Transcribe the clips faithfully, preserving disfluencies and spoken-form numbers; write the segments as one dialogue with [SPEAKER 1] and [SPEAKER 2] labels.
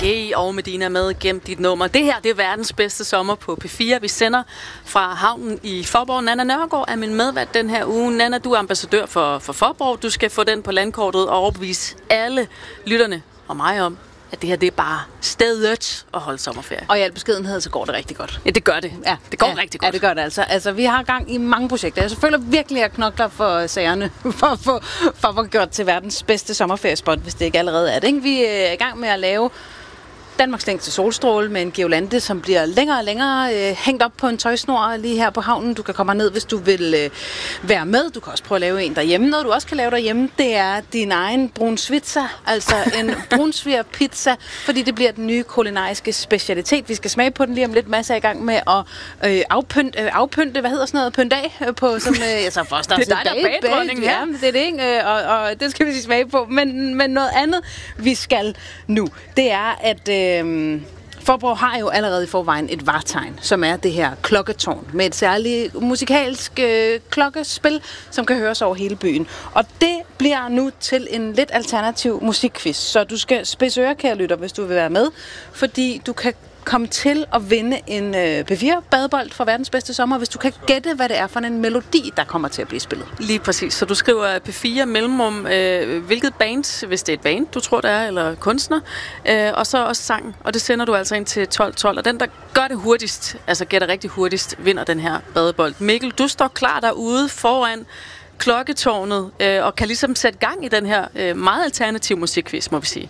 [SPEAKER 1] G og Medina med Gem dit nummer. Det her, det er verdens bedste sommer på P fire. Vi sender fra havnen i Faaborg. Nanna Nørgaard er min medvært den her uge. Nanna, du er ambassadør for, for Faaborg. Du skal få den på landkortet og overbevise alle lytterne og mig om, at det her, det er bare stedet at holde sommerferie.
[SPEAKER 2] Og i al beskedenhed, så går det rigtig godt.
[SPEAKER 1] Ja, det gør det.
[SPEAKER 2] Ja,
[SPEAKER 1] det går
[SPEAKER 2] ja,
[SPEAKER 1] rigtig godt.
[SPEAKER 2] Ja, det gør det altså. Altså, vi har gang i mange projekter. Jeg føler virkelig, at jeg knokler for sagerne, for at få for at få gjort til verdens bedste sommerferiespot, hvis det ikke allerede er det. Ikke? Vi er i gang med at lave Danmarks længste solstråle med en Geolante, som bliver længere og længere øh, hængt op på en tøjsnor lige her på havnen. Du kan komme ned, hvis du vil øh, være med. Du kan også prøve at lave en derhjemme. Noget, du også kan lave derhjemme, det er din egen brunsvitser, altså en brunsviger pizza, fordi det bliver den nye kulinariske specialitet. Vi skal smage på den lige om lidt. Masser i gang med at øh, afpynte, øh, afpynte, hvad hedder sådan noget, pynte af øh, på som øh, altså for
[SPEAKER 1] det er dig, der er bagdronningen her.
[SPEAKER 2] Ja, det er det, ikke? Og, og det skal vi smage på. Men, men noget andet, vi skal nu, det er, at øh, Faaborg har jo allerede i forvejen et vartegn, som er det her klokketårn, med et særligt musikalsk øh, klokkespil, som kan høres over hele byen. Og det bliver nu til en lidt alternativ musikquiz, så du skal spidse ører, kære lytter, hvis du vil være med, fordi du kan komme til at vinde en øh, P fire badebold fra verdens bedste sommer, hvis du kan gætte, hvad det er for en melodi, der kommer til at blive spillet.
[SPEAKER 1] Lige præcis. Så du skriver P fire mellemrum, øh, hvilket band, hvis det er et band, du tror det er, eller kunstner, øh, og så også sang. Og det sender du altså ind til tolv tolv, og den, der gør det hurtigst, altså gætter rigtig hurtigst, vinder den her badebold. Mikkel, du står klar derude foran klokketårnet, øh, og kan ligesom sætte gang i den her øh, meget alternativ musikquiz, må vi sige.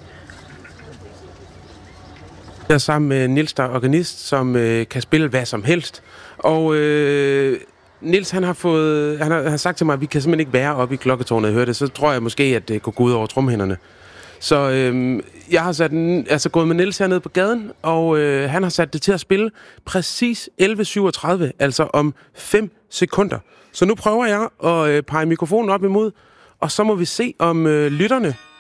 [SPEAKER 3] Jeg er sammen med Niels, der er organist, som øh, kan spille hvad som helst. Og øh, Niels, han har, fået, han, har, han har sagt til mig, at vi kan simpelthen ikke være oppe i klokketårnet og høre det. Så tror jeg måske, at det kunne gå ud over tromhænderne. Så øh, jeg har sat en, altså gået med Niels hernede på gaden, og øh, han har sat det til at spille præcis elleve syvogtredive, altså om fem sekunder. Så nu prøver jeg at øh, pege mikrofonen op imod, og så må vi se, om øh, lytterne